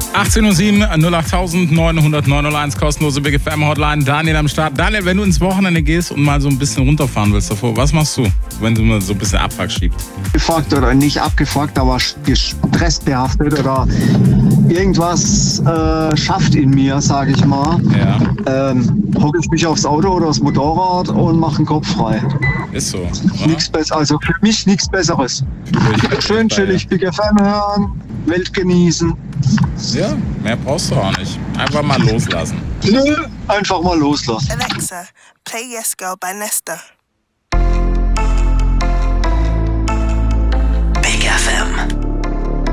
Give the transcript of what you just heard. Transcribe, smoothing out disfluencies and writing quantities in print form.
18:07 08000 900 901, kostenlose Big FM Hotline. Daniel am Start. Daniel, wenn du ins Wochenende gehst und mal so ein bisschen runterfahren willst davor, was machst du, wenn du mal so ein bisschen Abfuck schiebst? Abgefuckt oder nicht abgefuckt, aber gestresst behaftet oder irgendwas schafft in mir, sage ich mal. Ja. Hocke ich mich aufs Auto oder aufs Motorrad und mache den Kopf frei. Ist so. Also für mich nichts Besseres. Schön chillig Big FM hören, Welt genießen. Ja, mehr brauchst du auch nicht. Einfach mal loslassen. Nö, einfach mal loslassen. Alexa, play Yes Girl by Nesta. Big FM.